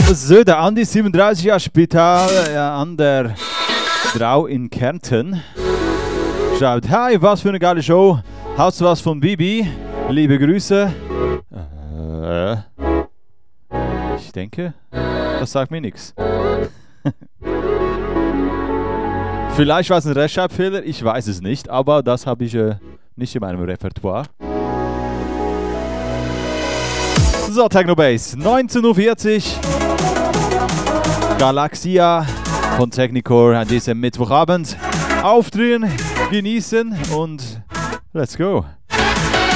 So, der Andi, 37 Jahre Spital an der Drau in Kärnten, schreibt: Hi, was für eine geile Show. Hast du was von Bibi? Liebe Grüße. Ich denke, das sagt mir nichts. Vielleicht war es ein Rechtschreibfehler, ich weiß es nicht, aber das habe ich nicht in meinem Repertoire. So, Technobase, 19.40 Uhr. Galaxia von Technicore an diesem Mittwochabend. Aufdrehen, genießen und let's go.